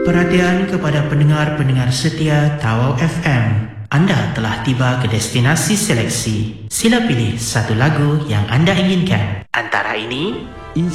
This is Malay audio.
Perhatian kepada pendengar-pendengar setia Tawau FM. Anda telah tiba ke destinasi seleksi. Sila pilih satu lagu yang anda inginkan. Antara ini,